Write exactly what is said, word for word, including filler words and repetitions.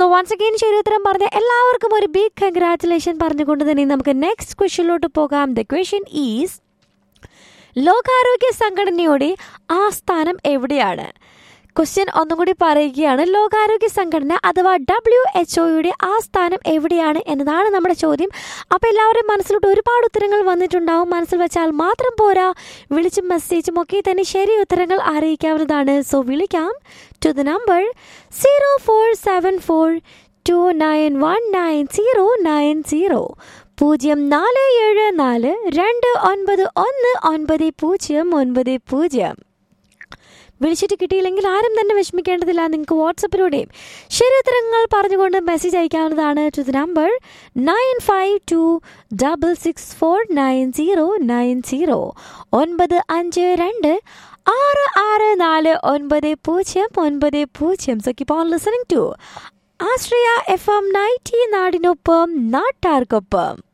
Once again ശരിയുത്തരം പറഞ്ഞ എല്ലാവർക്കും ഒരു ബിഗ് കൺഗ്രാറ്റുലേഷൻ പറഞ്ഞുകൊണ്ട് തന്നെ നമുക്ക് നെക്സ്റ്റ് ക്വസ്റ്റ്യനിലോട്ട് പോകാം. ദ ക്വസ്റ്റ്യൻ ഈസ്, ലോകാരോഗ്യ സംഘടനയുടെ ആസ്ഥാനം എവിടെയാണ്? ക്വസ്റ്റ്യൻ ഒന്നും കൂടി പറയുകയാണ്. ലോകാരോഗ്യ സംഘടന അഥവാ ഡബ്ല്യു എച്ച് ഒയുടെ ആസ്ഥാനം എവിടെയാണ് എന്നതാണ് നമ്മുടെ ചോദ്യം. അപ്പോൾ എല്ലാവരും മനസ്സിലോട്ട് ഒരുപാട് ഉത്തരങ്ങൾ വന്നിട്ടുണ്ടാവും. മനസ്സിൽ വെച്ചാൽ മാത്രം പോരാ, വിളിച്ചും മെസ്സേജും ഒക്കെ തന്നെ ശരി ഉത്തരങ്ങൾ അറിയിക്കാവുന്നതാണ്. സോ വിളിക്കാം to the number zero four seven four to nine one nine zero nine zero പൂജ്യം നാല് ഏഴ് നാല് രണ്ട് ഒൻപത് ഒന്ന് ഒൻപത് പൂജ്യം ഒൻപത് പൂജ്യം. വിളിച്ചിട്ട് കിട്ടിയില്ലെങ്കിൽ ആരും തന്നെ വിഷമിക്കേണ്ടതില്ല. നിങ്ങൾക്ക് വാട്സപ്പിലൂടെയും ശരി ഉത്തരങ്ങൾ പറഞ്ഞുകൊണ്ട് മെസ്സേജ് അയക്കാവുന്നതാണ് to the number nine five to double six four nine zero nine zero ഒൻപത് അഞ്ച് രണ്ട് ആറ് ആറ് നാല് ഒൻപത് പൂജ്യം ഒൻപത് പൂജ്യം. So keep on listening to Ashraya F M ninety, നാടിനൊപ്പം നാട്ടാർക്കൊപ്പം.